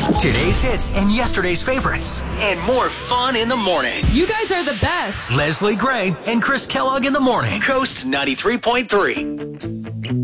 Today's hits and yesterday's favorites. And more fun in the morning. You guys are the best. Leslie Gray and Chris Kellogg in the morning. Coast 93.3.